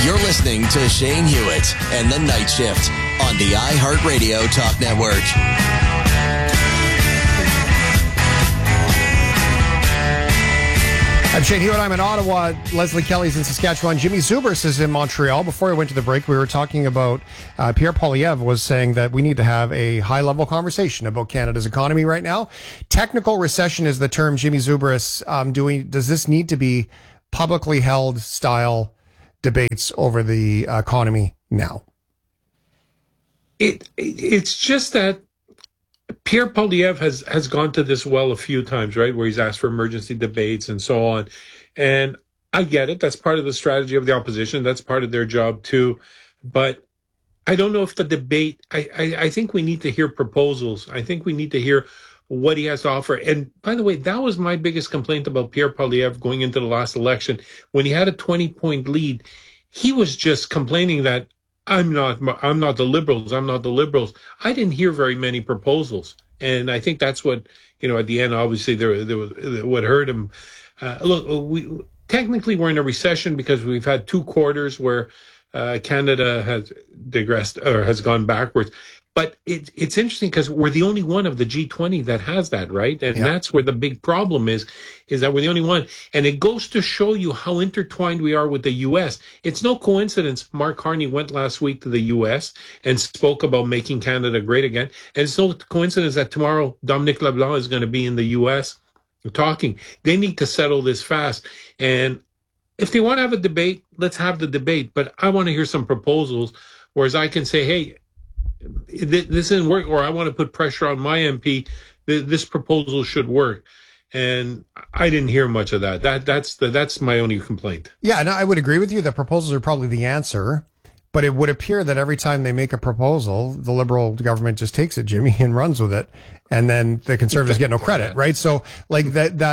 You're listening to Shane Hewitt and the Night Shift on the iHeartRadio Talk Network. I'm Shane Hewitt. I'm in Ottawa. Leslie Kelly's in Saskatchewan. Jimmy Zubris is in Montreal. Before we went to the break, we were talking about Pierre Poilievre was saying that we need to have a high-level conversation about Canada's economy right now. Technical recession is the term Jimmy Zubris does this need to be publicly held style debates over the economy now? It's just that Pierre Poilievre has gone to this well a few times, right, where he's asked for emergency debates and so on. And I get it. That's part of the strategy of the opposition. That's part of their job, too. But I don't know if the debate, I think we need to hear proposals. I think we need to hear what he has to offer. And by the way, that was my biggest complaint about Pierre Poilievre going into the last election. When he had a 20-point lead, he was just complaining that I'm not the Liberals. I'm not the Liberals. I didn't hear very many proposals. And I think that's what, at the end, obviously, there was what hurt him. Look, technically we're in a recession because we've had 2 quarters where Canada has digressed or has gone backwards. But it's interesting because we're the only one of the G20 that has that, right? And that's where the big problem is that we're the only one. And it goes to show you how intertwined we are with the U.S. It's no coincidence Mark Carney went last week to the U.S. and spoke about making Canada great again. And it's no coincidence that tomorrow Dominic LeBlanc is going to be in the U.S. talking. They need to settle this fast. And if they want to have a debate, let's have the debate. But I want to hear some proposals, whereas I can say, hey, this didn't work, or I want to put pressure on my MP. This proposal should work, and I didn't hear much of that. That's my only complaint. Yeah, and I would agree with you that proposals are probably the answer, but it would appear that every time they make a proposal, the Liberal government just takes it, Jimmy, and runs with it, and then the Conservatives get no credit, right? So, like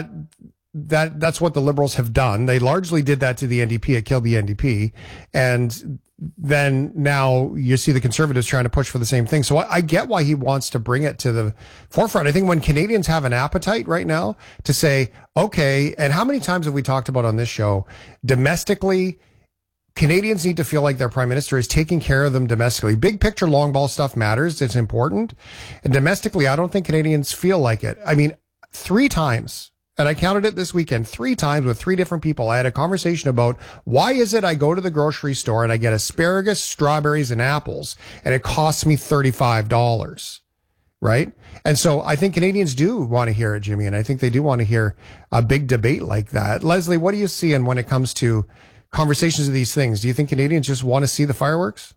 that's what the Liberals have done. They largely did that to the NDP. It killed the NDP, and then now you see the Conservatives trying to push for the same thing. So I get why he wants to bring it to the forefront. I think when Canadians have an appetite right now to say, okay, and how many times have we talked about on this show, domestically, Canadians need to feel like their prime minister is taking care of them domestically. Big picture, long ball stuff matters. It's important. And domestically, I don't think Canadians feel like it. I mean, 3 times. And I counted it this weekend 3 times with 3 different people. I had a conversation about why is it I go to the grocery store and I get asparagus, strawberries, and apples, and it costs me $35, right? And so I think Canadians do want to hear it, Jimmy, and I think they do want to hear a big debate like that. Leslie, what do you see when it comes to conversations of these things? Do you think Canadians just want to see the fireworks?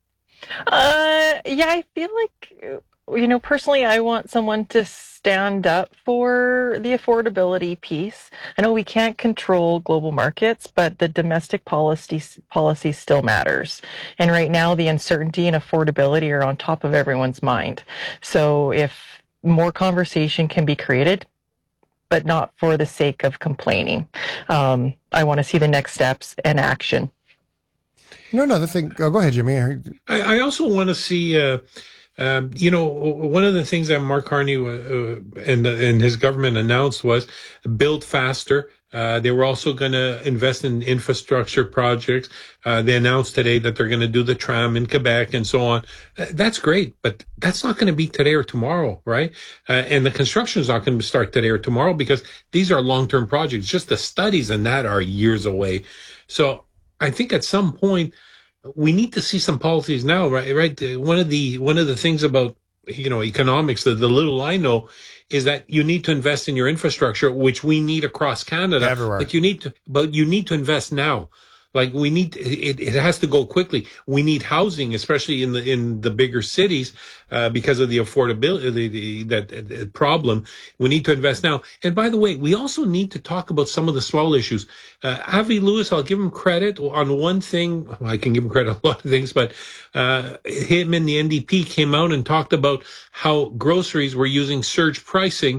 Yeah, I feel like, personally, I want someone to stand up for the affordability piece. I know we can't control global markets, but the domestic policy still matters. And right now, the uncertainty and affordability are on top of everyone's mind. So if more conversation can be created, but not for the sake of complaining, I want to see the next steps and action. No, the thing. Go ahead, Jimmy. I also want to see. One of the things that Mark Carney and his government announced was build faster. They were also going to invest in infrastructure projects. They announced today that they're going to do the tram in Quebec and so on. That's great, but that's not going to be today or tomorrow, right? And the construction is not going to start today or tomorrow because these are long-term projects. Just the studies and that are years away. So I think at some point, we need to see some policies now, right? One of the things about, economics, the little I know, is that you need to invest in your infrastructure, which we need across Canada. Everywhere. But you need to invest now. Like it has to go quickly. We need housing, especially in the bigger cities, because of the affordability, that problem. We need to invest now. And by the way, we also need to talk about some of the small issues. Avi Lewis, I'll give him credit on one thing. Well, I can give him credit on a lot of things, but him and the NDP came out and talked about how groceries were using surge pricing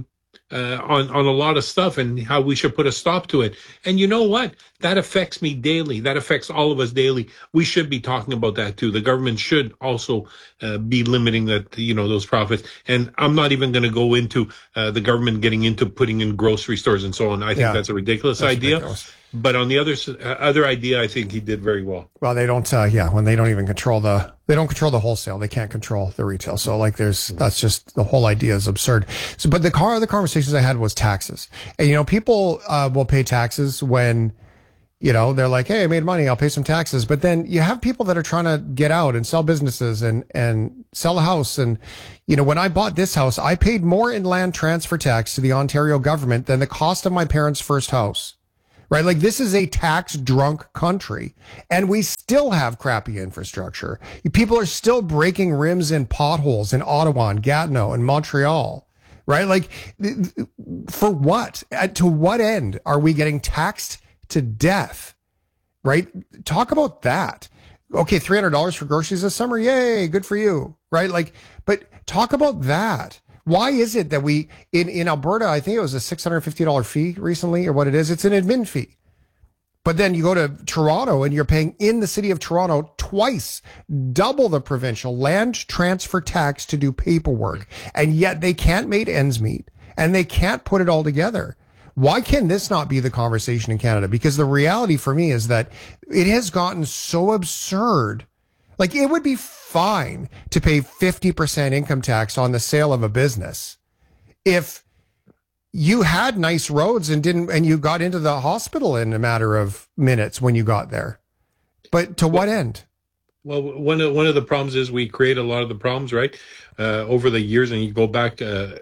on a lot of stuff and how we should put a stop to it. And you know what? That affects me daily. That affects all of us daily. We should be talking about that too. The government should also be limiting that, those profits. And I'm not even going to go into the government getting into putting in grocery stores and so on. I think that's a ridiculous idea. Ridiculous. But on the other idea, I think he did very well. Well, they don't. When they don't even control the wholesale, they can't control the retail. So that's just the whole idea is absurd. So, but the conversations I had was taxes, and people will pay taxes when they're like, hey, I made money, I'll pay some taxes. But then you have people that are trying to get out and sell businesses and sell a house. And when I bought this house, I paid more in land transfer tax to the Ontario government than the cost of my parents' first house. Right? Like, this is a tax drunk country, and we still have crappy infrastructure. People are still breaking rims in potholes in Ottawa and Gatineau and Montreal. Right? Like, for what? To what end are we getting taxed to death? Right? Talk about that. Okay, $300 for groceries this summer. Yay, good for you. Right? Like, but talk about that. Why is it that we, in Alberta, I think it was a $650 fee recently, or what it is, it's an admin fee. But then you go to Toronto and you're paying in the city of Toronto twice, double the provincial land transfer tax to do paperwork. And yet they can't make ends meet and they can't put it all together. Why can this not be the conversation in Canada? Because the reality for me is that it has gotten so absurd. Like, it would be fine to pay 50% income tax on the sale of a business if you had nice roads and you got into the hospital in a matter of minutes when you got there. But to what end? Well, one of the problems is we create a lot of the problems, right? Over the years, and you go back,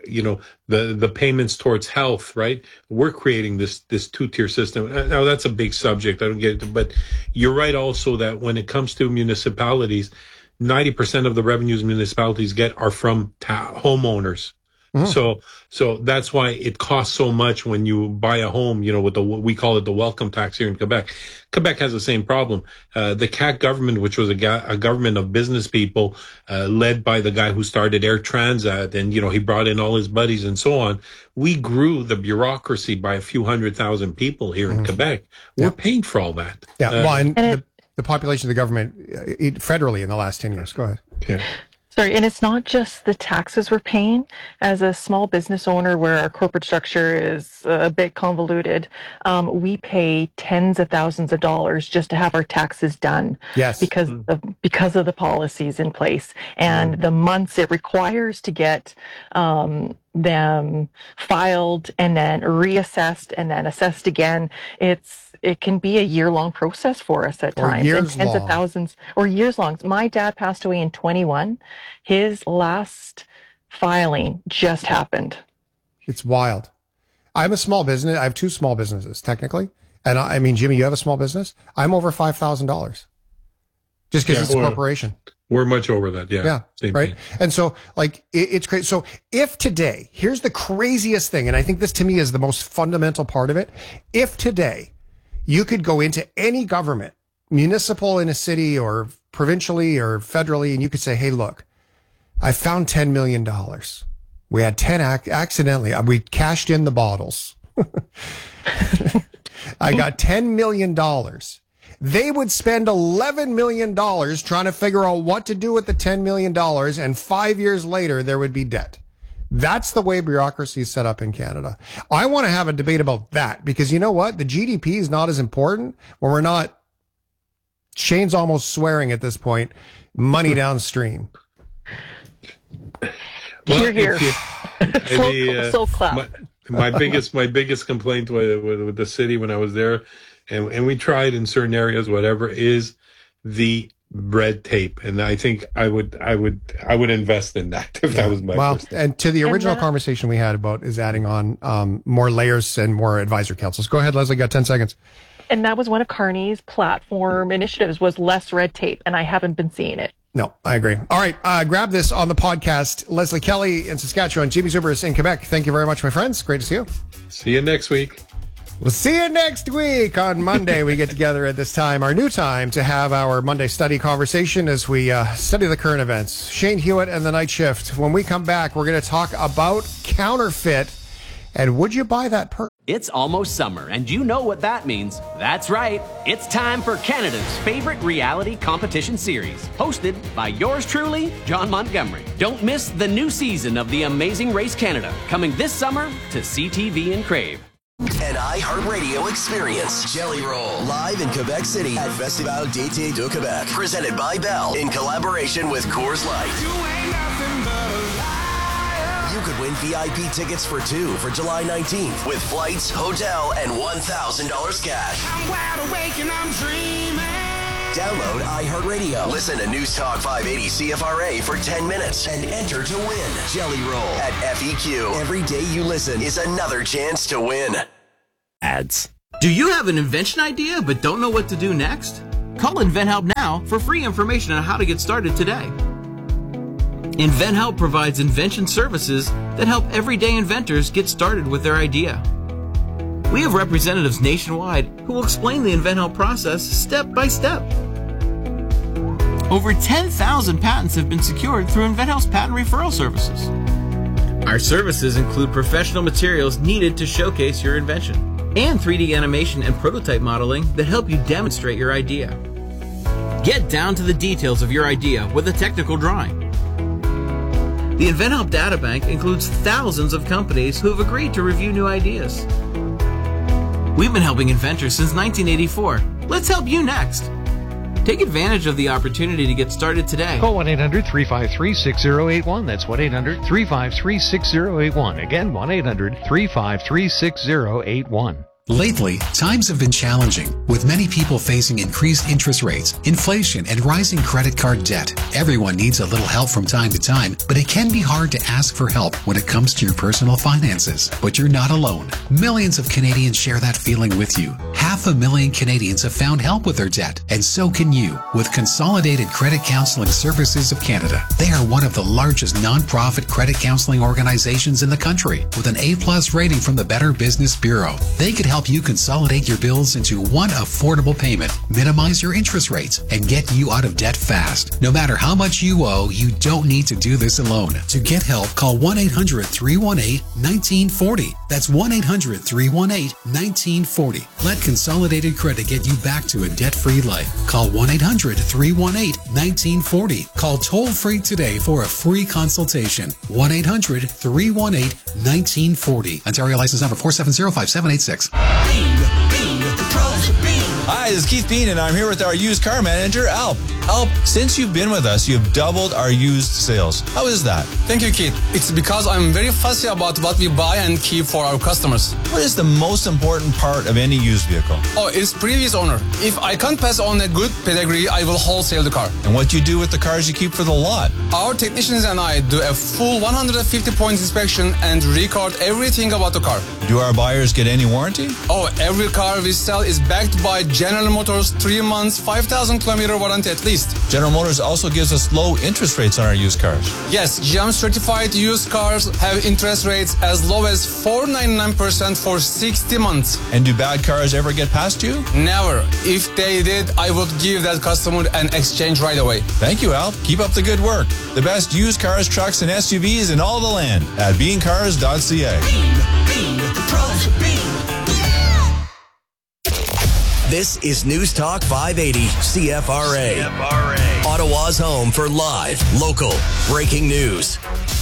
the payments towards health, right? We're creating this two-tier system. Now, that's a big subject. I don't get it, but you're right also that when it comes to municipalities, 90% of the revenues municipalities get are from homeowners. Mm. So that's why it costs so much when you buy a home, with we call it the welcome tax here in Quebec. Quebec has the same problem. The CAQ government, which was a government of business people, led by the guy who started Air Transat, and, he brought in all his buddies and so on. We grew the bureaucracy by a few 100,000 people here in Quebec. We're paying for all that. Yeah. The population of the government federally in the last 10 years. Go ahead. Yeah. Sorry, and it's not just the taxes we're paying. As a small business owner where our corporate structure is a bit convoluted, we pay tens of thousands of dollars just to have our taxes done. Yes. Because of the policies in place and the months it requires to get them filed and then reassessed and then assessed again. It can be a year-long process for us at times, and tens of thousands, or years long. My dad passed away in 21. His last filing just happened. It's wild. I'm a small business. I have two small businesses, technically. And I mean, Jimmy, you have a small business. I'm over $5,000 just because it's a corporation. We're much over that. Yeah. Same right. Thing. And so, it's crazy. So if today, here's the craziest thing, and I think this to me is the most fundamental part of it. If today you could go into any government, municipal in a city or provincially or federally, and you could say, hey, look, I found $10 million. We had 10 accidentally. We cashed in the bottles. I got $10 million. They would spend $11 million trying to figure out what to do with the $10 million. And 5 years later, there would be debt. That's the way bureaucracy is set up in Canada. I want to have a debate about that because you know what? The GDP is not as important when we're not, Shane's almost swearing at this point, money downstream. Well, here. So clap. My biggest complaint with the city when I was there, and we tried in certain areas, whatever, is the red tape, and I think I would invest in that if that was my first. And to the original conversation we had about is adding on more layers and more advisor councils. Go ahead, Leslie. Got 10 seconds. And that was one of Carney's platform initiatives was less red tape, and I haven't been seeing it. No, I agree. All right, grab this on the podcast. Leslie Kelly in Saskatchewan, Jimmy Zubris in Quebec. Thank you very much, my friends. Great to see you. See you next week. We'll see you next week. On Monday, we get together at this time, our new time, to have our Monday study conversation as we study the current events. Shane Hewitt and the Night Shift. When we come back, we're going to talk about counterfeit And would you buy that perk? It's almost summer, and you know what that means. That's right. It's time for Canada's favorite reality competition series, hosted by yours truly, John Montgomery. Don't miss the new season of The Amazing Race Canada, coming this summer to CTV and Crave. An iHeartRadio experience. Jelly Roll, live in Quebec City at Festival d'été de Québec. Presented by Bell in collaboration with Coors Light. You could win VIP tickets for two for July 19th with flights, hotel, and $1,000 cash. I'm wide awake and I'm dreaming. Download iHeartRadio. Listen to News Talk 580 CFRA for 10 minutes and enter to win. Jelly Roll at FEQ. Every day you listen is another chance to win. Ads. Do you have an invention idea but don't know what to do next? Call InventHelp now for free information on how to get started today. InventHelp provides invention services that help everyday inventors get started with their idea. We have representatives nationwide who will explain the InventHelp process step by step. Over 10,000 patents have been secured through InventHelp's patent referral services. Our services include professional materials needed to showcase your invention and 3D animation and prototype modeling that help you demonstrate your idea. Get down to the details of your idea with a technical drawing. The InventHelp Databank includes thousands of companies who have agreed to review new ideas. We've been helping inventors since 1984. Let's help you next. Take advantage of the opportunity to get started today. Call 1-800-353-6081. That's 1-800-353-6081. Again, 1-800-353-6081. Lately, times have been challenging, with many people facing increased interest rates, inflation, and rising credit card debt. Everyone needs a little help from time to time, but it can be hard to ask for help when it comes to your personal finances. But you're not alone. Millions of Canadians share that feeling with you. 500,000 Canadians have found help with their debt, and so can you with Consolidated Credit Counseling Services of Canada. They are one of the largest non-profit credit counseling organizations in the country, with an A+ rating from the Better Business Bureau. They could help you consolidate your bills into one affordable payment, minimize your interest rates, and get you out of debt fast. No matter how much you owe, you don't need to do this alone. To get help, call 1-800-318-1940. That's 1-800-318-1940. Let Consolidated Credit get you back to a debt-free life. Call 1-800-318-1940. Call toll-free today for a free consultation. 1-800-318-1940. Ontario license number 4705786. Hi, this is Keith Bean, and I'm here with our used car manager, Alp. Alp, since you've been with us, you've doubled our used sales. How is that? Thank you, Keith. It's because I'm very fussy about what we buy and keep for our customers. What is the most important part of any used vehicle? Oh, it's previous owner. If I can't pass on a good pedigree, I will wholesale the car. And what do you do with the cars you keep for the lot? Our technicians and I do a full 150-point inspection and record everything about the car. Do our buyers get any warranty? Oh, every car we sell is backed by General Motors 3 months, 5,000 kilometer warranty at least. General Motors also gives us low interest rates on our used cars. Yes, GM certified used cars have interest rates as low as 4.99% for 60 months. And do bad cars ever get past you? Never. If they did, I would give that customer an exchange right away. Thank you, Al. Keep up the good work. The best used cars, trucks, and SUVs in all the land at beancars.ca. This is News Talk 580 CFRA. Ottawa's home for live, local, breaking news.